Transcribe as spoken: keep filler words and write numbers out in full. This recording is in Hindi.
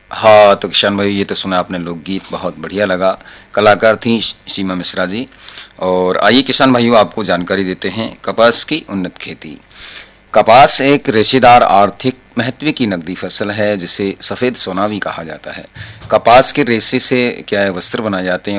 हाँ, तो किशन भाई ये तो सुना आपने लोकगीत, बहुत बढ़िया लगा। कलाकार थी सीमा मिश्रा जी। और आइए किसान भाइयों, आपको जानकारी देते हैं कपास की उन्नत खेती। कपास एक रेशेदार आर्थिक महत्व की नकदी फसल है जिसे सफेद सोना भी कहा जाता है। कपास के रेशे से क्या है वस्त्र बनाए जाते हैं